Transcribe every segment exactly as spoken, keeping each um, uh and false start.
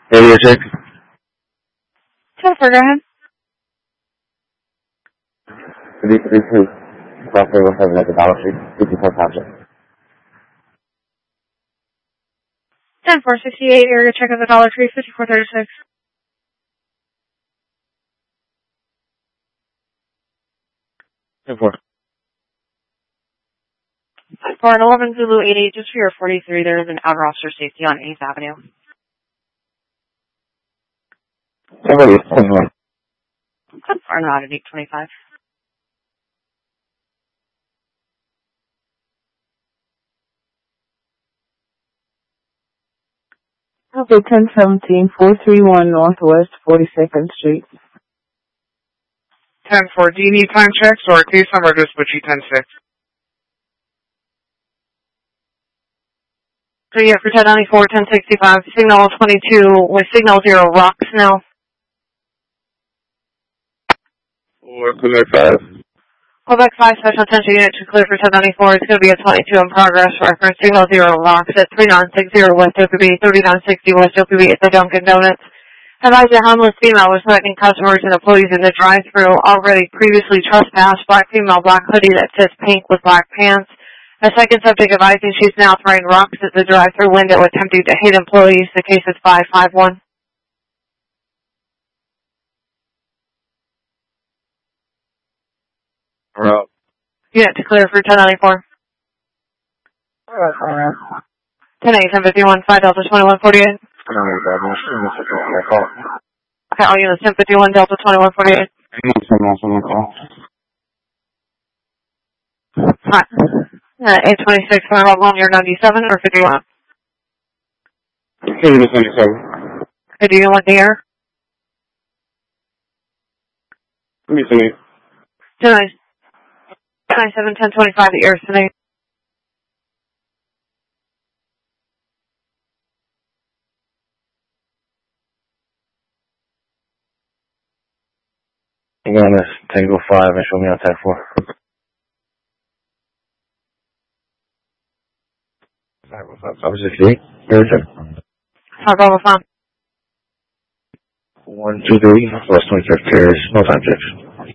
Area check. Jennifer, go ahead. three three two. Cross River seven at the Dollar Tree. fifty-four Township. ten four sixty-eight, area check of the Dollar Tree, fifty-four thirty-six. ten four. For an eleven Zulu eighty, just for your forty-three, there is an outer officer safety on eighth Avenue. Somebody is twenty-one. Or not at eight twenty-five. Okay, ten seventeen, four three one Northwest forty-second Street. ten four, do you need time checks or case number just switch you ten six? So yeah, for ten ninety-four, ten sixty-five, signal twenty-two with signal zero rocks now. Or Quebec five. Quebec five, special attention unit to clear for ten ninety-four. It's going to be a twenty-two in progress. Reference signal zero rocks at three nine six zero West O P B, thirty-nine sixty West O P B at the Dunkin' Donuts. Advise a homeless female was threatening customers and employees in the drive-thru. Already previously trespassed. Black female, black hoodie that says pink with black pants. A second subject advising she's now throwing rocks at the drive-thru window attempting to hit employees. The case is five five one. We're out. Unit to clear for ten ninety-four. ten eight, ten fifty-one, five Delta twenty-one forty-eight. Okay, all units, ten fifty-one, Delta twenty-one forty-eight. Hi. Uh, eight twenty-six, can I roll on your ninety-seven or fifty-one? Unit seventy-seven. Okay, do you want the air? Let me see. ten ninety-seven, ten twenty-five, the air is today. You go on this Tango five and show me on ten four. five sixty-eight. Area check. How about phone? one two three. West twenty-fifth Terrace. No time checks.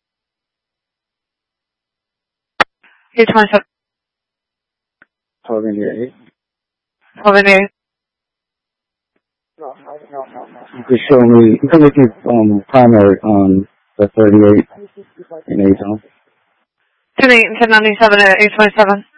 eight twenty-seven. twelve eighty-eight. twelve eighty-eight. No, no, no, no. You can show me, you can make it um, primary on the thirty-eight in A-Zone. ten eight and ten ninety-seven at eight twenty-seven.